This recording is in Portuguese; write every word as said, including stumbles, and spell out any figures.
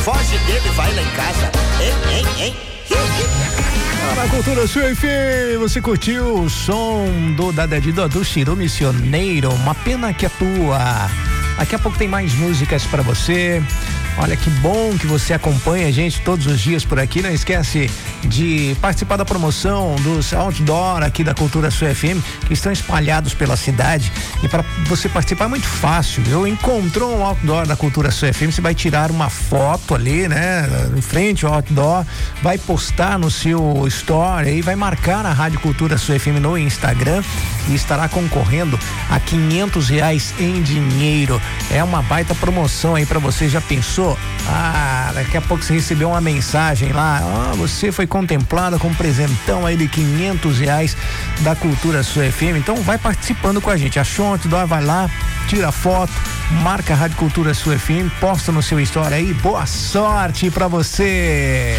Foge dele, vai lá em casa. Hein, hein, hein? Na Cultura Sul F M, você curtiu o som do Dadadido do Ciro Missioneiro, uma pena que atua. Daqui a pouco tem mais músicas pra você. Olha que bom que você acompanha a gente todos os dias por aqui. Não esquece de participar da promoção dos outdoor aqui da Cultura Sul F M, que estão espalhados pela cidade. E para você participar é muito fácil. Eu encontrou um outdoor da Cultura Sul F M, você vai tirar uma foto ali, né? Em frente ao outdoor, vai postar no seu story e vai marcar a Rádio Cultura Sul F M no Instagram e estará concorrendo a quinhentos reais em dinheiro. É uma baita promoção aí para você. Já pensou? Ah, daqui a pouco você recebeu uma mensagem lá, ah, você foi contemplada com um presentão aí de quinhentos reais da Cultura Sul F M. Então vai participando com a gente. Achou um outdoor, vai lá, tira foto, marca a Rádio Cultura Sul F M, posta no seu story aí. Boa sorte pra você!